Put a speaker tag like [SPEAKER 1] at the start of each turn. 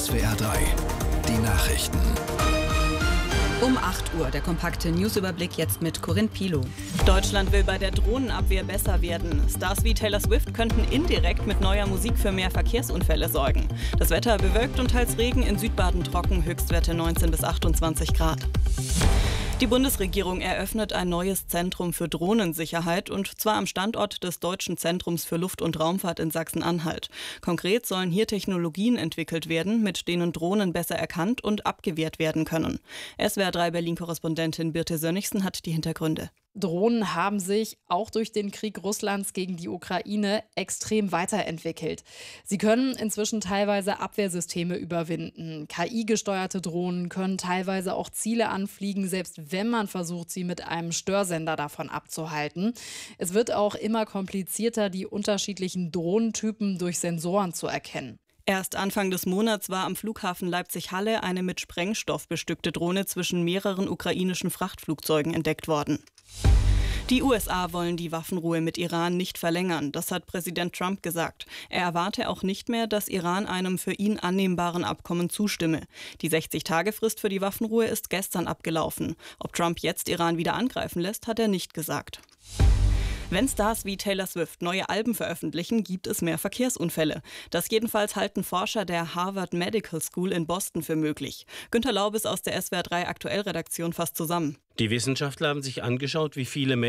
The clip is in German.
[SPEAKER 1] SWR 3, die Nachrichten.
[SPEAKER 2] Um 8 Uhr, der kompakte Newsüberblick jetzt mit Corinne Pilow.
[SPEAKER 3] Deutschland will bei der Drohnenabwehr besser werden. Stars wie Taylor Swift könnten indirekt mit neuer Musik für mehr Verkehrsunfälle sorgen. Das Wetter bewölkt und teils Regen, in Südbaden trocken, Höchstwerte 19 bis 28 Grad. Die Bundesregierung eröffnet ein neues Zentrum für Drohnensicherheit, und zwar am Standort des Deutschen Zentrums für Luft- und Raumfahrt in Sachsen-Anhalt. Konkret sollen hier Technologien entwickelt werden, mit denen Drohnen besser erkannt und abgewehrt werden können. SWR 3 Berlin-Korrespondentin Birte Sönnigsen hat die Hintergründe.
[SPEAKER 4] Drohnen haben sich auch durch den Krieg Russlands gegen die Ukraine extrem weiterentwickelt. Sie können inzwischen teilweise Abwehrsysteme überwinden. KI-gesteuerte Drohnen können teilweise auch Ziele anfliegen, selbst wenn man versucht, sie mit einem Störsender davon abzuhalten. Es wird auch immer komplizierter, die unterschiedlichen Drohnentypen durch Sensoren zu erkennen.
[SPEAKER 3] Erst Anfang des Monats war am Flughafen Leipzig-Halle eine mit Sprengstoff bestückte Drohne zwischen mehreren ukrainischen Frachtflugzeugen entdeckt worden. Die USA wollen die Waffenruhe mit Iran nicht verlängern, das hat Präsident Trump gesagt. Er erwarte auch nicht mehr, dass Iran einem für ihn annehmbaren Abkommen zustimme. Die 60-Tage-Frist für die Waffenruhe ist gestern abgelaufen. Ob Trump jetzt Iran wieder angreifen lässt, hat er nicht gesagt. Wenn Stars wie Taylor Swift neue Alben veröffentlichen, gibt es mehr Verkehrsunfälle. Das jedenfalls halten Forscher der Harvard Medical School in Boston für möglich. Günter Laubes aus der SWR 3 Aktuell-Redaktion fasst zusammen.
[SPEAKER 5] Die Wissenschaftler haben sich angeschaut, wie viele